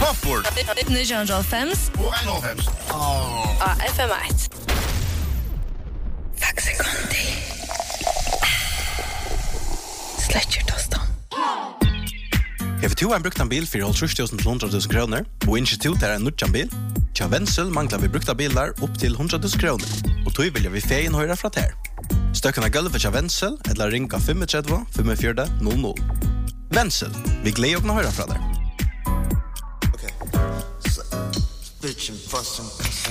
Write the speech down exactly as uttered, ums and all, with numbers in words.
Toppord. nittonhundrafem Og enoghalvfems. Åh. og F M ett. Fax sekundi. Sletcher tostan. Hever to en bruktan bil for halvtreds tusen til hundre tusen kroner, og institut er en nutjan bil. Tja Vensel manglar vi brukta bilar opp til hundre tusen kroner, og tog vilja vi feien høyra fra ter. Støkken av gulvet tja Vensel, eller ringa tre fem fem fire null null. Vensel, vi gleder okna høyra fra der. Okay. So, bitch and fuss and cuss